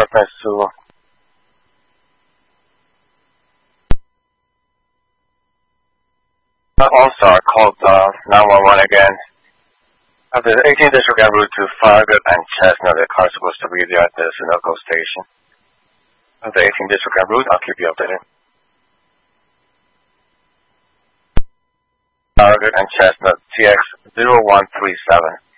reference to All-Star called 911 again. After the 18th district en route to Farragut and Chestnut, the car is supposed to be there at the Sunoco station. Of the 18th district en route, I'll keep you updated. Farragut and Chestnut, TX 0137.